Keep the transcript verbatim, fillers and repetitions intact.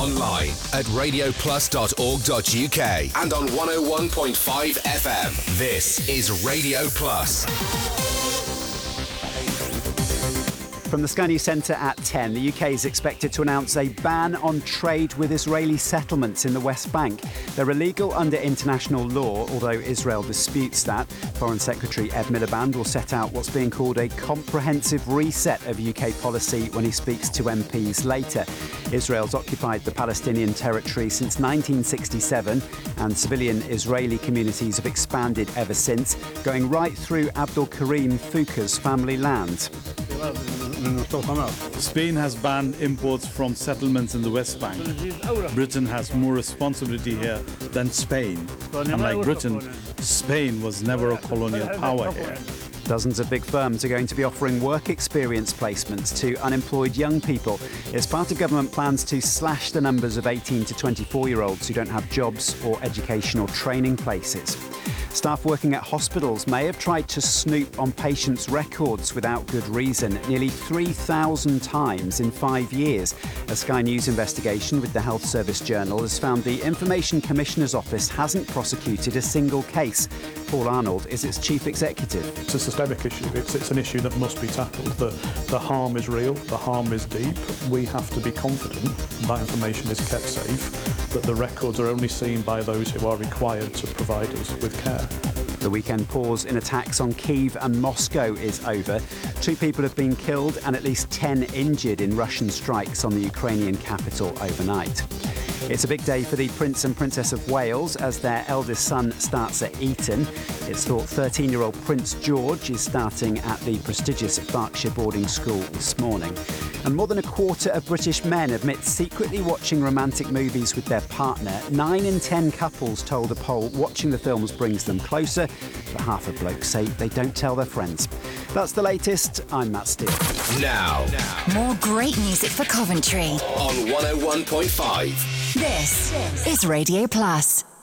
online at radio plus dot org dot u k and on one oh one point five F M. This is Radio Plus. From the Sky News Centre at ten, the U K is expected to announce a ban on trade with Israeli settlements in the West Bank. They're illegal under international law, although Israel disputes that. Foreign Secretary Ed Miliband will set out what's being called a comprehensive reset of U K policy when he speaks to M Ps later. Israel's occupied the Palestinian territory since nineteen sixty-seven, and civilian Israeli communities have expanded ever since, going right through Abdul Karim Fuka's family land. Spain has banned imports from settlements in the West Bank. Britain has more responsibility here than Spain. And like Britain, Spain was never a colonial power here. Dozens of big firms are going to be offering work experience placements to unemployed young people. It's part of government plans to slash the numbers of eighteen to twenty-four-year-olds who don't have jobs or educational training places. Staff working at hospitals may have tried to snoop on patients' records without good reason nearly three thousand times in five years. A Sky News investigation with the Health Service Journal has found the Information Commissioner's Office hasn't prosecuted a single case. Paul Arnold is its chief executive. It's a systemic issue. It's, it's an issue that must be tackled. The, the harm is real. The harm is deep. We have to be confident that information is kept safe, that the records are only seen by those who are required to provide us with care. The weekend pause in attacks on Kyiv and Moscow is over. Two people have been killed and at least ten injured in Russian strikes on the Ukrainian capital overnight. It's a big day for the Prince and Princess of Wales as their eldest son starts at Eton. It's thought thirteen-year-old Prince George is starting at the prestigious Berkshire boarding school this morning. And more than a quarter of British men admit secretly watching romantic movies with their partner. Nine in ten couples told a poll watching the films brings them closer, but half of blokes say they don't tell their friends. That's the latest. I'm Matt Steele. Now, more great music for Coventry on one oh one point five. This is Radio Plus.